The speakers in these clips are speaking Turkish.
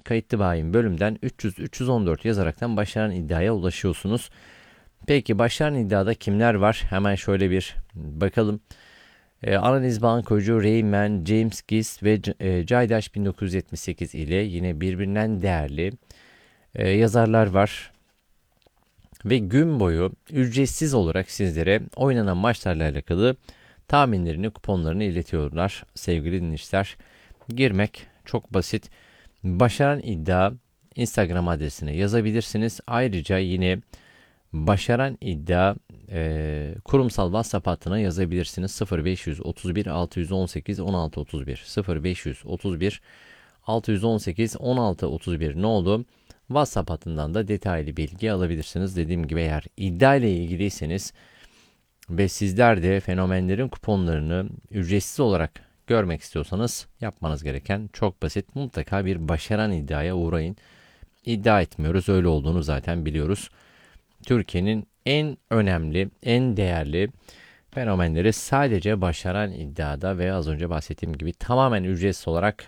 kayıtlı bayim bölümden 300-314 yazaraktan başlayan iddiaya ulaşıyorsunuz. Peki başlayan iddiada kimler var? Hemen şöyle bir bakalım. Analiz Bankocu, Rayman, James Gist ve Caydaş 1978 ile yine birbirinden değerli yazarlar var. Ve gün boyu ücretsiz olarak sizlere oynanan maçlarla alakalı tahminlerini, kuponlarını iletiyorlar sevgili dinleyiciler. Girmek çok basit. Başaran iddia Instagram adresine yazabilirsiniz. Ayrıca yine başaran iddia kurumsal WhatsApp hattına yazabilirsiniz. 0531 618 16 31 0531 618 16 31 ne oldu? WhatsApp hattından da detaylı bilgi alabilirsiniz. Dediğim gibi eğer iddia ile ilgiliyseniz ve sizler de fenomenlerin kuponlarını ücretsiz olarak görmek istiyorsanız yapmanız gereken çok basit. Mutlaka bir başaran iddiaya uğrayın. İddia etmiyoruz, öyle olduğunu zaten biliyoruz. Türkiye'nin en önemli, en değerli fenomenleri sadece başaran iddiada ve az önce bahsettiğim gibi tamamen ücretsiz olarak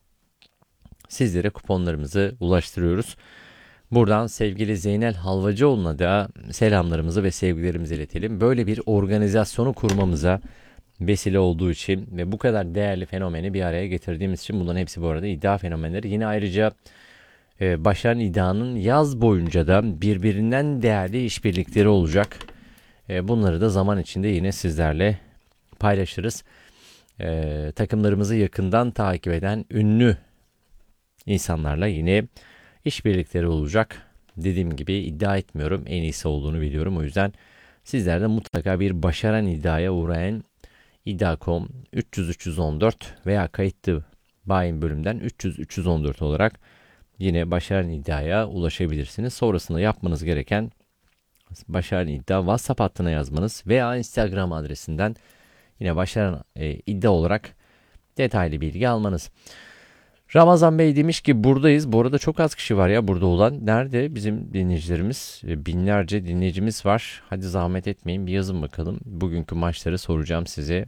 sizlere kuponlarımızı ulaştırıyoruz. Buradan sevgili Zeynel Halvacıoğlu'na da selamlarımızı ve sevgilerimizi iletelim. Böyle bir organizasyonu kurmamıza vesile olduğu için ve bu kadar değerli fenomeni bir araya getirdiğimiz için, bunların hepsi bu arada iddia fenomenleri. Yine ayrıca başaran iddianın yaz boyunca da birbirinden değerli işbirlikleri olacak. Bunları da zaman içinde yine sizlerle paylaşırız. Takımlarımızı yakından takip eden ünlü insanlarla yine işbirlikleri olacak. Dediğim gibi iddia etmiyorum, en iyisi olduğunu biliyorum. O yüzden sizler de mutlaka bir başaran iddiaya uğrayan iddia.com 300-314 veya kayıtlı bayim bölümden 300-314 olarak yine başaran iddiaya ulaşabilirsiniz. Sonrasında yapmanız gereken başaran iddia WhatsApp hattına yazmanız veya Instagram adresinden yine başaran iddia olarak detaylı bilgi almanız. Ramazan Bey demiş ki buradayız. Bu arada çok az kişi var ya burada olan. Nerede bizim dinleyicilerimiz? Binlerce dinleyicimiz var. Hadi zahmet etmeyin, bir yazın bakalım. Bugünkü maçları soracağım size.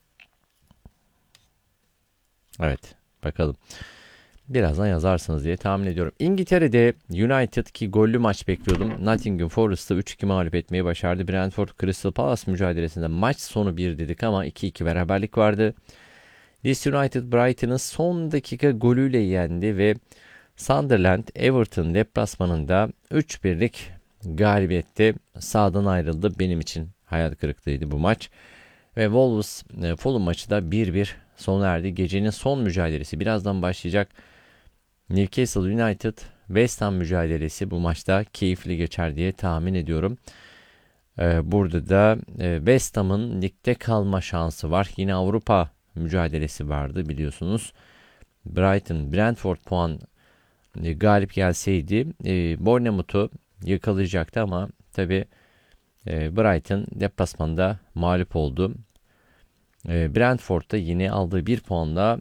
Evet, bakalım. Birazdan yazarsınız diye tahmin ediyorum. İngiltere'de United ki gollü maç bekliyordum. Nottingham Forest'ı 3-2 mağlup etmeyi başardı. Brentford Crystal Palace mücadelesinde maç sonu 1 dedik ama 2-2 beraberlik vardı. Leeds United Brighton'ı son dakika golüyle yendi ve Sunderland Everton deplasmanında 3-1'lik galibiyette sahadan ayrıldı. Benim için hayal kırıklığıydı bu maç. Ve Wolves Fulham maçı da 1-1 sona erdi. Gecenin son mücadelesi birazdan başlayacak. Newcastle United West Ham mücadelesi bu maçta keyifli geçer diye tahmin ediyorum. Burada da West Ham'ın ligde kalma şansı var. Yine Avrupa mücadelesi vardı biliyorsunuz. Brighton Brentford puan galip gelseydi Bournemouth'u yakalayacaktı ama tabi Brighton deplasmanda mağlup oldu. Brentford da yine aldığı bir puanla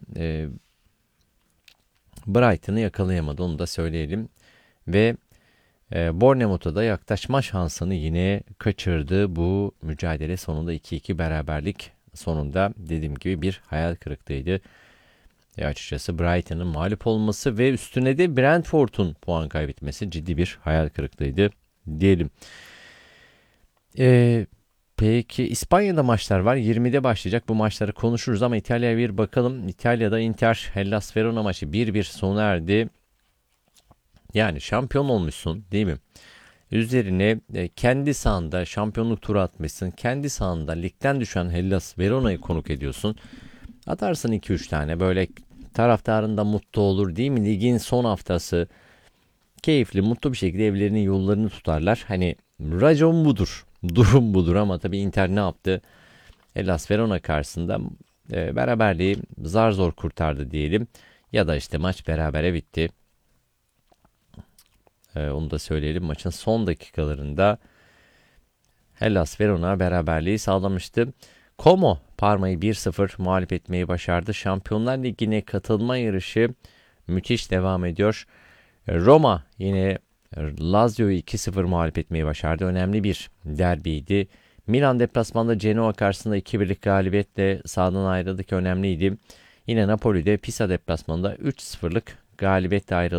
Brighton'ı yakalayamadı, onu da söyleyelim. Ve Bournemouth'a da yaklaşma şansını yine kaçırdı. Bu mücadele sonunda 2-2 beraberlik sonunda dediğim gibi bir hayal kırıklığıydı. Açıkçası Brighton'ın mağlup olması ve üstüne de Brentford'un puan kaybetmesi ciddi bir hayal kırıklığıydı diyelim. Peki İspanya'da maçlar var. 20'de başlayacak. Bu maçları konuşuruz ama İtalya'ya bir bakalım. İtalya'da Inter Hellas Verona maçı 1-1 sona erdi. Yani şampiyon olmuşsun değil mi? Üzerine kendi sahanda şampiyonluk turu atmışsın. Kendi sahanda ligden düşen Hellas Verona'yı konuk ediyorsun. Atarsın 2-3 tane, böyle taraftarın da mutlu olur değil mi? Ligin son haftası keyifli, mutlu bir şekilde evlerinin yollarını tutarlar. Hani racon budur. Durum budur ama tabii Inter ne yaptı? Hellas Verona karşısında beraberliği zar zor kurtardı diyelim. Ya da işte maç berabere bitti. Onu da söyleyelim. Maçın son dakikalarında Hellas Verona beraberliği sağlamıştı. Como Parma'yı 1-0 mağlup etmeyi başardı. Şampiyonlar Ligi'ne katılma yarışı müthiş devam ediyor. Roma yine Lazio'yu 2-0 mağlup etmeyi başardı. Önemli bir derbiydi. Milan deplasmanda Genoa karşısında 2-1'lik galibiyetle sahadan ayrıldı ki önemliydi. Yine Napoli'de Pisa deplasmanında 3-0'lık galibiyetle ayrıldı.